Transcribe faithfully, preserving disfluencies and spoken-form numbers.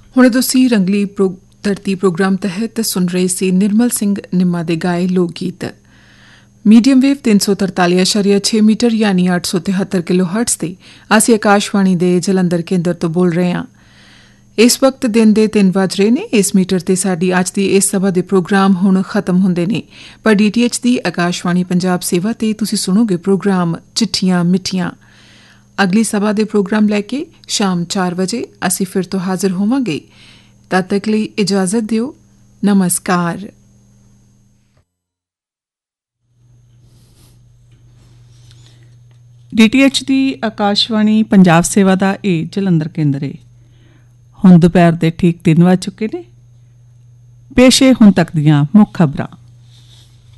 ਹੁਣ ਤੁਸੀਂ ਰੰਗਲੀ ਪ੍ਰੋ ਧਰਤੀ ਪ੍ਰੋਗਰਾਮ ਤਹਿਤ ਸੁਣ ਰਹੇ ਸੀ ਨਿਰਮਲ ਸਿੰਘ ਨਿੰਮਾ ਦੇ ਗਾਏ ਲੋਕ ਗੀਤ। ਮੀਡੀਅਮ ਵੇਵ ਤਿੰਨ ਸੌ ਤਰਤਾਲੀ ਅਸ਼ਾਰੀਆ ਛੇ ਮੀਟਰ ਯਾਨੀ ਅੱਠ ਸੌ ਤਿਹੱਤਰ ਕਿਲੋ ਹਰਟਜ਼ ਤੇ ਅਸੀਂ ਆਕਾਸ਼ਵਾਣੀ ਦੇ ਜਲੰਧਰ ਕੇਂਦਰ ਤੋਂ ਬੋਲ ਰਹੇ ਹਾਂ। ਇਸ ਵਕਤ ਦਿਨ ਦੇ ਤਿੰਨ ਵੱਜ ਰਹੇ ਨੇ। ਇਸ ਮੀਟਰ ਤੇ ਸਾਡੀ ਅੱਜ ਦੀ ਇਸ ਸਭਾ ਦੇ ਪ੍ਰੋਗਰਾਮ ਹੁਣ ਖਤਮ ਹੁੰਦੇ ਨੇ, ਪਰ ਡੀ ਟੀ ਐਚ ਦੀ ਆਕਾਸ਼ਵਾਣੀ ਪੰਜਾਬ ਸੇਵਾ ਤੇ ਤੁਸੀਂ ਸੁਣੋਗੇ ਪ੍ਰੋਗਰਾਮ ਚਿੱਠੀਆਂ ਮਿੱਠੀਆਂ। ਅਗਲੀ ਸਭਾ ਦੇ ਪ੍ਰੋਗਰਾਮ ਲੈ ਕੇ ਸ਼ਾਮ ਚਾਰ ਵਜੇ ਅਸੀਂ ਫਿਰ ਤੋਂ ਹਾਜ਼ਰ ਹੋਵਾਂਗੇ। ਤਦ ਤੱਕ ਲਈ ਇਜਾਜ਼ਤ ਦਿਓ। ਨਮਸਕਾਰ। ਡੀ ਟੀ ਐਚ ਦੀ ਆਕਾਸ਼ਵਾਣੀ ਪੰਜਾਬ ਸੇਵਾ ਦਾ ਇਹ ਜਲੰਧਰ ਕੇਂਦਰ ਹੈ। ਹੁਣ ਦੁਪਹਿਰ ਦੇ ਠੀਕ ਤਿੰਨ ਵੱਜ ਚੁੱਕੇ ਨੇ। ਪੇਸ਼ ਹੈ ਹੁਣ ਤੱਕ ਦੀਆਂ ਮੁੱਖ ਖਬਰਾਂ।